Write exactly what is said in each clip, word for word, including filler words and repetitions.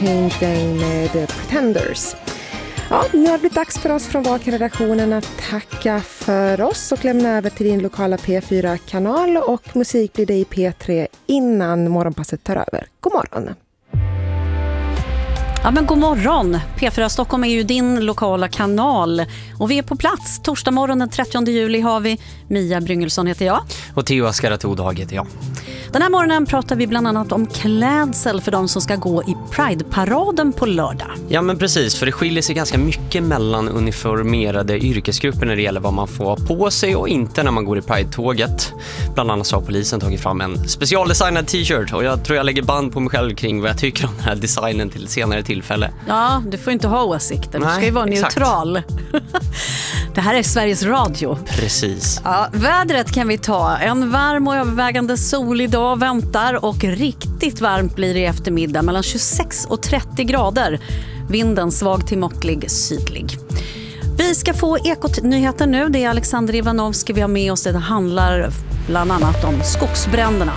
Painting med Pretenders. Ja, nu har det blivit dags för oss från Vaken-redaktionen att tacka för oss och lämna över till din lokala P fyra-kanal, och musik blir det i P tre innan morgonpasset tar över. God morgon! Ja, men god morgon. P fyra Stockholm är ju din lokala kanal och vi är på plats. Torsdag morgon den trettionde juli har vi. Mia Bryngelsson heter jag. Och Theo Askaratodhag heter jag. Den här morgonen pratar vi bland annat om klädsel för de som ska gå i Pride-paraden på lördag. Ja, men precis, för det skiljer sig ganska mycket mellan uniformerade yrkesgrupper när det gäller vad man får ha på sig och inte när man går i Pride-tåget. Bland annat så har polisen tagit fram en specialdesignad t-shirt och jag tror jag lägger band på mig själv kring vad jag tycker om den här designen till senare tillfälle. Ja, du får inte ha åsikter, du ska ju vara exakt. Neutral. Det här är Sveriges Radio. Precis. Ja, vädret kan vi ta. En varm och övervägande solig dag väntar och riktigt varmt blir det i eftermiddag, mellan tjugosex och trettio grader. Vinden svag till måttlig sydlig. Vi ska få Ekot-nyheter nu. Det är Alexander Ivanovski vi har med oss. Det handlar bland annat om skogsbränderna.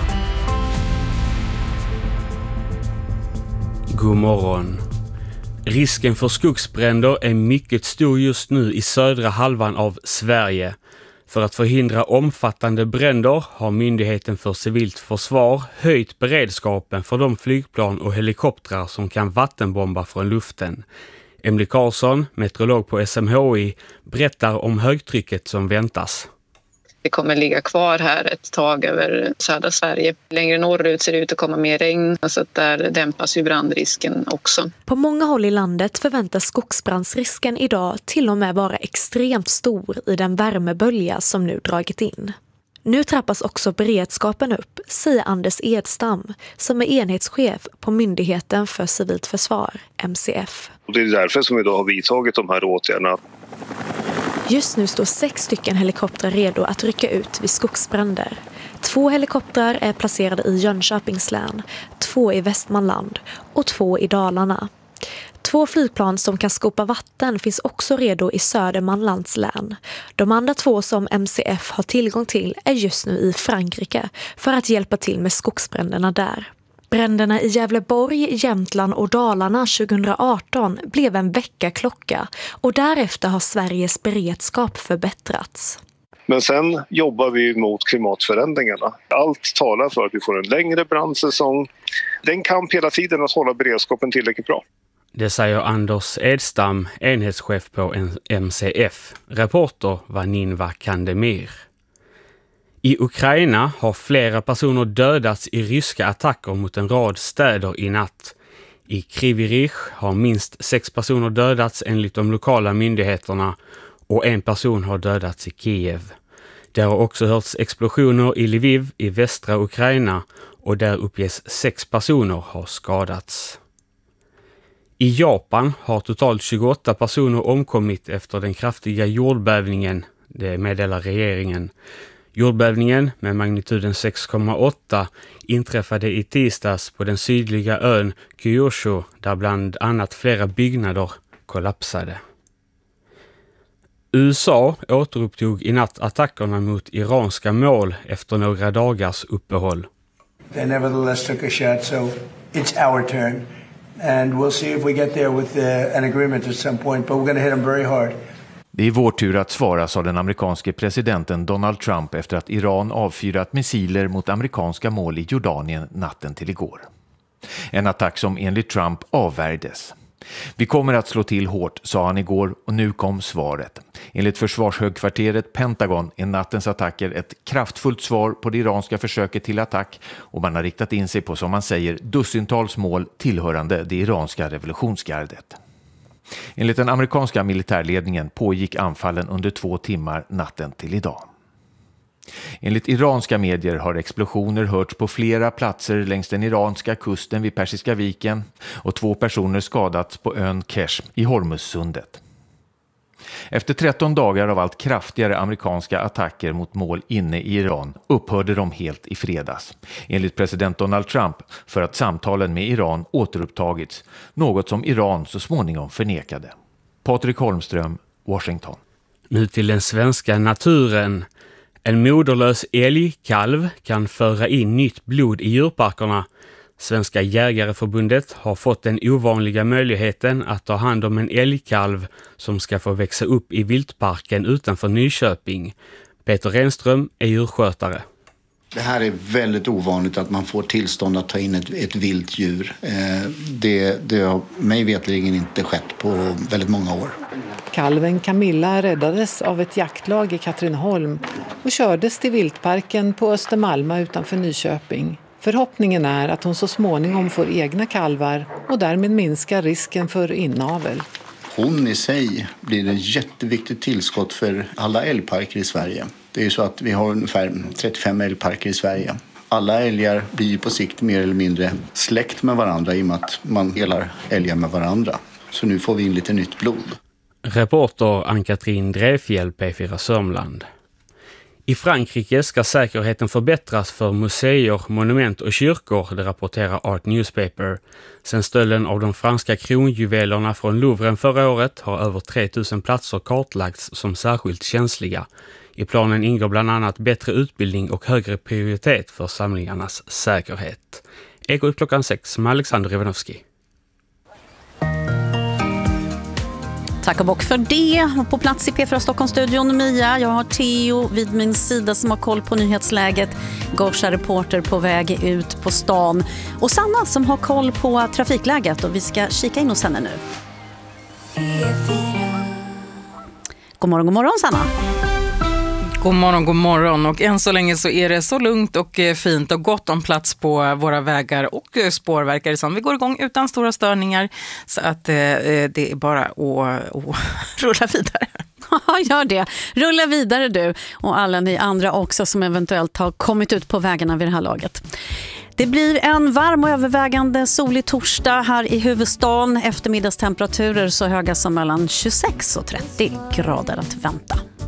God morgon. Risken för skogsbränder är mycket stor just nu i södra halvan av Sverige. För att förhindra omfattande bränder har Myndigheten för civilt försvar höjt beredskapen för de flygplan och helikoptrar som kan vattenbomba från luften. Emily Karlsson, meteorolog på S M H I, berättar om högtrycket som väntas. Det kommer ligga kvar här ett tag över södra Sverige. Längre norrut ser det ut att komma mer regn, så att där dämpas ju brandrisken också. På många håll i landet förväntas skogsbrandsrisken idag till och med vara extremt stor i den värmebölja som nu dragit in. Nu trappas också beredskapen upp, säger Anders Edstam, som är enhetschef på Myndigheten för civilt försvar, M C F. Det är därför som vi då har vidtagit de här åtgärderna. Just nu står sex stycken helikoptrar redo att rycka ut vid skogsbränder. Två helikoptrar är placerade i Jönköpings län, två i Västmanland och två i Dalarna. Två flygplan som kan skopa vatten finns också redo i Södermanlands län. De andra två som M C F har tillgång till är just nu i Frankrike för att hjälpa till med skogsbränderna där. Bränderna i Gävleborg, Jämtland och Dalarna tjugoarton blev en väckarklocka och därefter har Sveriges beredskap förbättrats. Men sen jobbar vi mot klimatförändringarna. Allt talar för att vi får en längre brandsäsong. Den kamp hela tiden att hålla beredskapen tillräckligt bra. Det säger Anders Edstam, enhetschef på M C F. Reporter var Ninva Kandemir. I Ukraina har flera personer dödats i ryska attacker mot en rad städer i natt. I Kryvyi Rih har minst sex personer dödats enligt de lokala myndigheterna och en person har dödats i Kiev. Det har också hörts explosioner i Lviv i västra Ukraina och där uppges sex personer ha skadats. I Japan har totalt tjugoåtta personer omkommit efter den kraftiga jordbävningen, det meddelar regeringen. Jordbävningen med magnituden sex komma åtta inträffade i tisdags på den sydliga ön Kyushu där bland annat flera byggnader kollapsade. U S A återupptog i natt attackerna mot iranska mål efter några dagars uppehåll. They nevertheless took a shot, so it's our turn. And we'll see if we get there with uh, an agreement at some point, but we're going to hit them very hard. Det är vår tur att svara, sa den amerikanske presidenten Donald Trump efter att Iran avfyrat missiler mot amerikanska mål i Jordanien natten till igår. En attack som enligt Trump avvärjdes. Vi kommer att slå till hårt, sa han igår, och nu kom svaret. Enligt försvarshögkvarteret Pentagon är nattens attacker ett kraftfullt svar på det iranska försöket till attack och man har riktat in sig på, som man säger, dussintals mål tillhörande det iranska revolutionsgardet. Enligt den amerikanska militärledningen pågick anfallen under två timmar natten till idag. Enligt iranska medier har explosioner hörts på flera platser längs den iranska kusten vid Persiska viken och två personer skadats på ön Kesh i Hormuzsundet. Efter tretton dagar av allt kraftigare amerikanska attacker mot mål inne i Iran upphörde de helt i fredags, enligt president Donald Trump, för att samtalen med Iran återupptagits, något som Iran så småningom förnekade. Patrik Holmström, Washington. Nu till den svenska naturen. En moderlös älgkalv kan föra in nytt blod i djurparkerna Svenska jägareförbundet har fått den ovanliga möjligheten att ta hand om en älgkalv som ska få växa upp i viltparken utanför Nyköping. Peter Renström är djurskötare. Det här är väldigt ovanligt att man får tillstånd att ta in ett, ett vilt djur. Eh, det, det har mig vetligen inte skett på väldigt många år. Kalven Camilla räddades av ett jaktlag i Katrineholm och kördes till viltparken på Östermalma utanför Nyköping. Förhoppningen är att hon så småningom får egna kalvar och därmed minskar risken för inavel. Hon i sig blir ett jätteviktigt tillskott för alla älgparker i Sverige. Det är ju så att vi har ungefär trettiofem älgparker i Sverige. Alla älgar blir på sikt mer eller mindre släkt med varandra i och med att man delar älgar med varandra. Så nu får vi in lite nytt blod. Reporter Ann-Katrin Drefjäll, P fyra Sörmland. I Frankrike ska säkerheten förbättras för museer, monument och kyrkor, det rapporterar Art Newspaper. Sen stölden av de franska kronjuvelerna från Louvren förra året har över tre tusen platser kartlagts som särskilt känsliga. I planen ingår bland annat bättre utbildning och högre prioritet för samlingarnas säkerhet. Eko klockan sex med Alexander Ivanovski. Tack och bock för det. På plats i P fyra Stockholmsstudion Mia. Jag har Theo vid min sida som har koll på nyhetsläget. Gorsa reporter på väg ut på stan. Och Sanna som har koll på trafikläget. Och vi ska kika in hos henne nu. God morgon, god morgon Sanna. God morgon, god morgon. Och än så länge så är det så lugnt och fint och gott om plats på våra vägar och spårverkare som vi går igång utan stora störningar. Så att eh, det är bara att, att rulla vidare. Ja, gör det. Rulla vidare du och alla ni andra också som eventuellt har kommit ut på vägarna vid det här laget. Det blir en varm och övervägande solig torsdag här i huvudstaden. Eftermiddagstemperaturer så höga som mellan tjugosex och trettio grader att vänta.